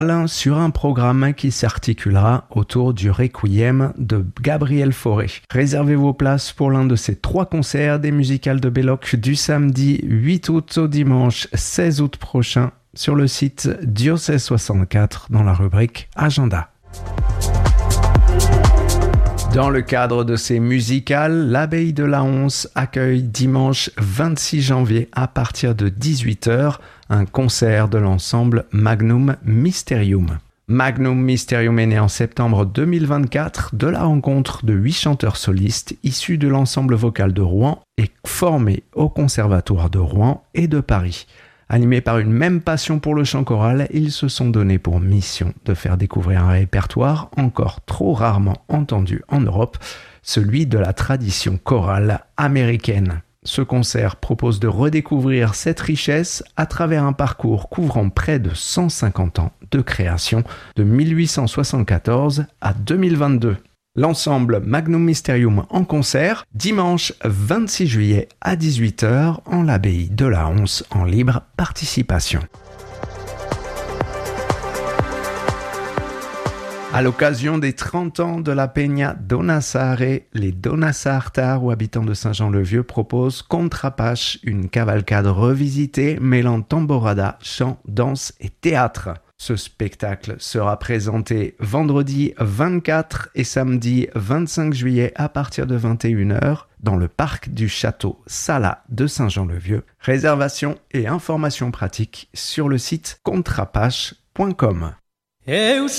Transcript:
sur un programme qui s'articulera autour du Requiem de Gabriel Fauré. Réservez vos places pour l'un de ces 3 concerts des musicales de Belloc du samedi 8 août au dimanche 16 août prochain sur le site Diocèse 64 dans la rubrique Agenda. Dans le cadre de ces musicales, l'abbaye de la Honse accueille dimanche 26 janvier à partir de 18h un concert de l'ensemble Magnum Mysterium. Magnum Mysterium est né en septembre 2024 de la rencontre de 8 chanteurs solistes issus de l'ensemble vocal de Rouen et formés au Conservatoire de Rouen et de Paris. Animés par une même passion pour le chant choral, ils se sont donnés pour mission de faire découvrir un répertoire encore trop rarement entendu en Europe, celui de la tradition chorale américaine. Ce concert propose de redécouvrir cette richesse à travers un parcours couvrant près de 150 ans de création, de 1874 à 2022. L'ensemble Magnum Mysterium en concert, dimanche 26 juillet à 18h en l'abbaye de la Honse en libre participation. À l'occasion des 30 ans de la Peña Dona Sare, les Dona Sartar ou habitants de Saint-Jean-le-Vieux proposent Contrapache, une cavalcade revisitée mêlant tamborada, chant, danse et théâtre. Ce spectacle sera présenté vendredi 24 et samedi 25 juillet à partir de 21h dans le parc du château Sala de Saint-Jean-le-Vieux. Réservation et informations pratiques sur le site contrapache.com.